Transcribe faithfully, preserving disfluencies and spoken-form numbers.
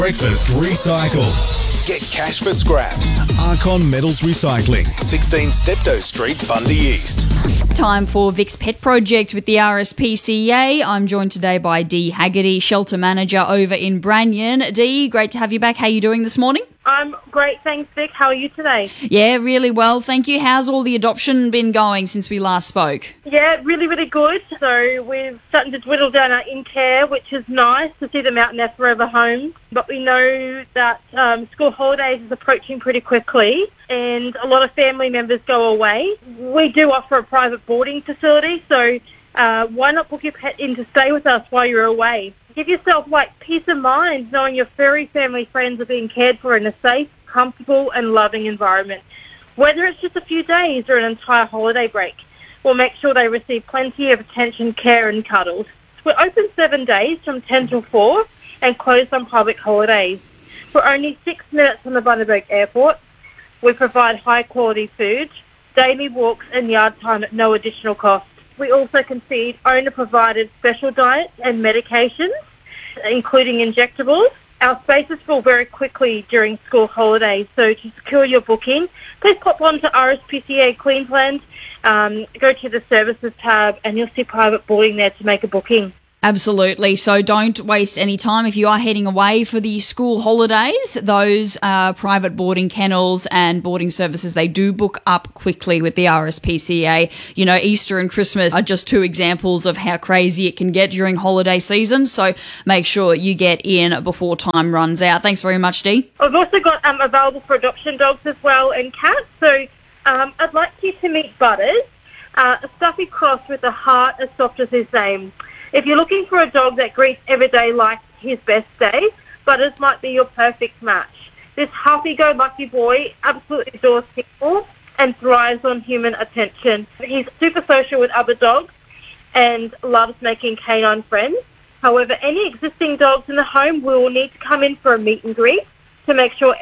Breakfast Recycle. Get cash for scrap. Archon Metals Recycling, sixteen Steptoe Street, Bundy East. Time for Vic's Pet Project with the R S P C A. I'm joined today by Dee Haggerty, Shelter Manager over in Branyon. Dee, great to have you back. How are you doing this morning? I'm great, thanks, Vic. How are you today? Yeah, really well, thank you. How's all the adoption been going since we last spoke? Yeah, really, really good. So we're starting to dwindle down our in-care, which is nice to see them out in their forever homes. But we know that um, school holidays is approaching pretty quickly and a lot of family members go away. We do offer a private boarding facility, so uh, why not book your pet in to stay with us while you're away? Give yourself, like, peace of mind knowing your furry family friends are being cared for in a safe, comfortable and loving environment. Whether it's just a few days or an entire holiday break, we'll make sure they receive plenty of attention, care and cuddles. We're open seven days from ten till four and closed on public holidays. We're only six minutes from the Bundaberg Airport. We provide high-quality food, daily walks and yard time at no additional cost. We also concede owner-provided special diets and medications, including injectables. Our spaces fill very quickly during school holidays, so to secure your booking, please pop on to R S P C A Queensland, um, go to the Services tab, and you'll see private boarding there to make a booking. Absolutely. So don't waste any time. If you are heading away for the school holidays, those uh, private boarding kennels and boarding services, they do book up quickly with the R S P C A. You know, Easter and Christmas are just two examples of how crazy it can get during holiday season. So make sure you get in before time runs out. Thanks very much, Dee. I've also got um, available for adoption dogs as well and cats. So um, I'd like you to meet Butters, uh, a stuffy cross with a heart as soft as his name. If you're looking for a dog that greets every day like his best day, Butters might be your perfect match. This happy-go-lucky boy absolutely adores people and thrives on human attention. He's super social with other dogs and loves making canine friends. However, any existing dogs in the home will need to come in for a meet and greet to make sure